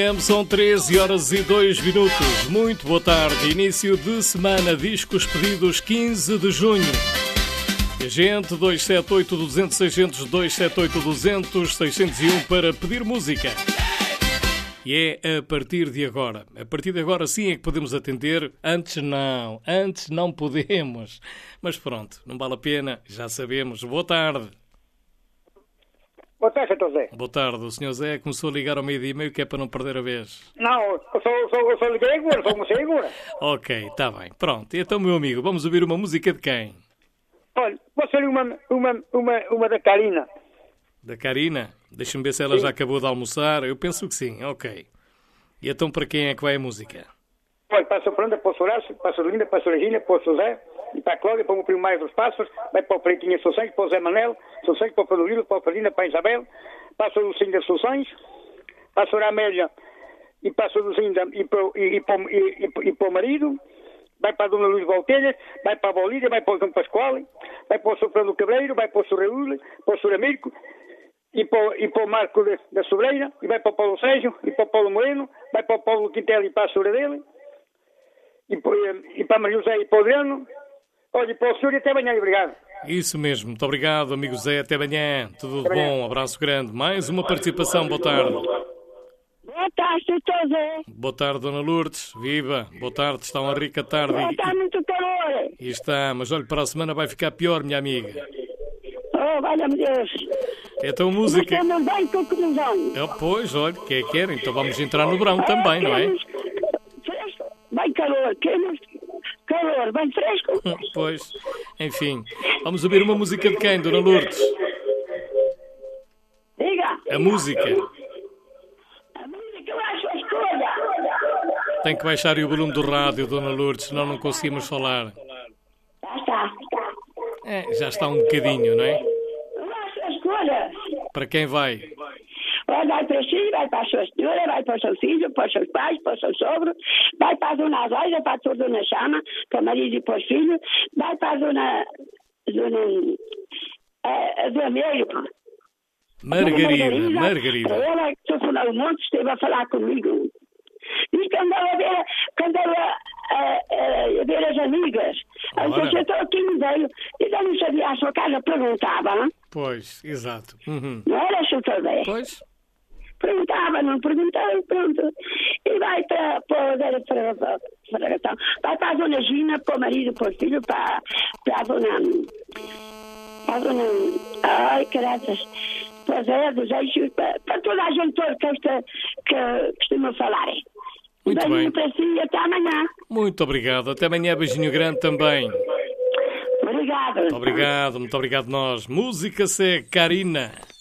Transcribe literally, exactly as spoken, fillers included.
São treze horas e dois minutos. Muito boa tarde. Início de semana. Discos pedidos quinze de junho. Agente dois sete oito, duzentos, seiscentos, dois sete oito, duzentos, seiscentos e um para pedir música. E é a partir de agora. A partir de agora sim é que podemos atender. Antes não. Antes não podemos. Mas pronto, não vale a pena. Já sabemos. Boa tarde. Boa tarde, doutor Zé. Boa tarde. O senhor Zé começou a ligar ao meio-dia e meio, que é para não perder a vez. Não, eu só, só, eu só liguei agora, só comecei agora. Ok, está bem. Pronto. E então, meu amigo, vamos ouvir uma música de quem? Olha, vou ser uma, uma, uma, uma da Karina. Da Karina? Deixa-me ver se ela Sim. já acabou de almoçar. Eu penso que sim, ok. E então para quem é que vai a música? Olha, para a Sofranda, para o Sorácio, para a Solinda, para a Soragina, para o José, e para a Cláudia, para o meu primo mais dos Passos, vai para o Pretinha Soções, para o Zé Manel, Soções, para o Fadolino, para o Fadina, para a Isabel, para a Solucinho das Soções, para a Sora Amélia, e para a Solucinda, e para, o- e, e, para, o- e, e, e para o marido, vai para a Dona Luz Voltelhas, vai para a Bolívia, vai para o João Pascoal, vai para o Sofrando Cabreiro, vai para o Sorraúl, para o Soramirco, e para, o- e para o Marco de- da Sobreira, e vai para o Paulo Sérgio, e para o Paulo Moreno, vai para o Paulo Quintela e para a Sora dele, e para, e para a Maria José e para o Adriano. Olha, e para o senhor e até amanhã, obrigado. Isso mesmo. Muito obrigado, amigo Zé. Até amanhã. Tudo de Até amanhã. bom. Abraço grande. Mais uma participação. Boa tarde. Boa tarde, doutor Zé. Boa tarde, Dona Lourdes. Viva. Boa tarde. Está uma rica tarde. Está muito calor. E, e está. Mas olha, para a semana vai ficar pior, minha amiga. Oh, valha-me Deus. Então, música. Você não vem com que não vão. Ah, pois, olha, que é que era. Então vamos entrar no verão também, não é? Fresco. Bem calor. Queremos calor. Bem fresco. Pois. Enfim. Vamos ouvir uma música de quem, Dona Lourdes? Diga. A música. A música eu acho a escolha. Tem que baixar o volume do rádio, Dona Lourdes, senão não conseguimos falar. Já está. É, já está um bocadinho, não é? Eu acho a escolha. Para quem vai? Vai, vai para si, vai para a sua senhora, vai para o seu filho, para os seus pais, para o seu sogro, vai para a dona Azaida, para a tua dona Chama, para o marido e para os filhos, vai para a dona... dona... a, a dona Meio. Margarida, Margarida. Para ela, que telefonou o monte, esteve a falar comigo. Diz que andava a ver, que andava a, a, a ver as amigas. Aí Ora. disse, eu estou aqui no meio. E eu não sabia a sua casa, perguntava, não? Pois, exato. Uhum. Não era chuta bem. Pois, Perguntava, não perguntei, pronto. E vai para, para, para, para, para, para, então, vai para a dona Gina, para o marido, para o filho, para, para a dona... Para a dona... Ai, caraças. Para Zé, dos eixos, para, para toda a gente toda que, esta, que costuma falar. Muito bem. Beijinho para si e até amanhã. muito obrigado. Até amanhã, beijinho grande também. Obrigado. Muito obrigado, muito obrigado nós. Música-se Karina.